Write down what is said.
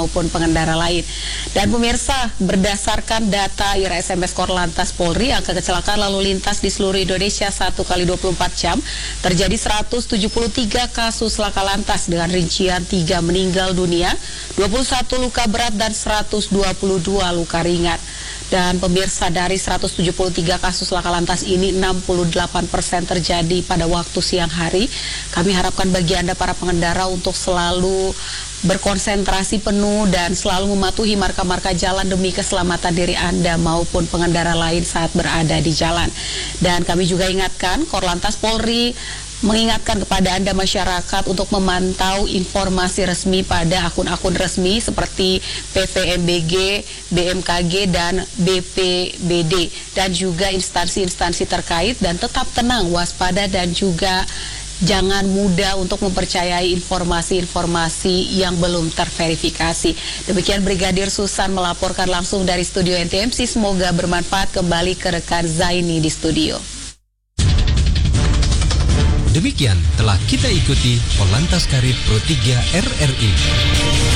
maupun pengendara lain. Dan pemirsa, berdasarkan data IRSMS Korlantas Polri, angka kecelakaan lalu lintas di seluruh Indonesia 1 kali 24 jam terjadi 173 kasus laka lantas dengan rincian 3 meninggal dunia, 21 luka berat dan 122 luka ringan. Dan pemirsa, dari 173 kasus laka lantas ini 68% terjadi pada waktu siang hari. Kami harapkan bagi Anda para pengendara untuk selalu berkonsentrasi penuh dan selalu mematuhi marka-marka jalan demi keselamatan diri Anda maupun pengendara lain saat berada di jalan. Dan kami juga ingatkan, Korlantas Polri mengingatkan kepada Anda masyarakat untuk memantau informasi resmi pada akun-akun resmi seperti PVMBG, BMKG, dan BPBD, dan juga instansi-instansi terkait, dan tetap tenang, waspada, dan juga jangan mudah untuk mempercayai informasi-informasi yang belum terverifikasi. Demikian Brigadir Susan melaporkan langsung dari studio NTMC. Semoga bermanfaat. Kembali ke rekan Zaini di studio. Demikian telah kita ikuti Polantas Karib Pro 3 RRI.